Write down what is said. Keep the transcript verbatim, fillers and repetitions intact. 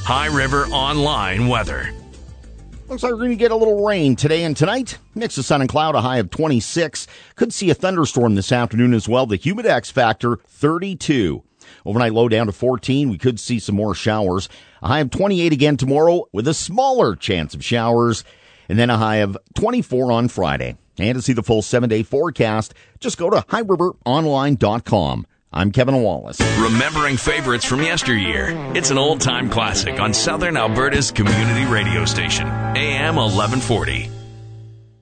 High River Online weather. Looks like we're going to get a little rain today and tonight. Mix of sun and cloud, a high of twenty-six. Could see a thunderstorm this afternoon as well. The Humidex factor, thirty-two. Overnight low down to fourteen. We could see some more showers. A high of twenty-eight again tomorrow with a smaller chance of showers. And then a high of twenty-four on Friday. And to see the full seven-day forecast, just go to high river online dot com. I'm Kevin Wallace. Remembering favorites from yesteryear. It's an old-time classic on Southern Alberta's community radio station, A M eleven forty.